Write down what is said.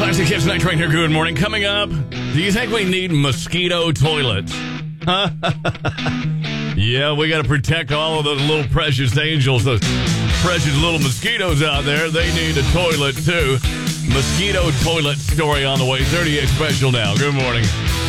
Classic Hits Night Train here. Good morning. Coming up, do you think we need mosquito toilets? Yeah, we got to protect all of those little precious angels, those precious little mosquitoes out there. They need a toilet, too. Mosquito toilet story on the way. 38 special now. Good morning.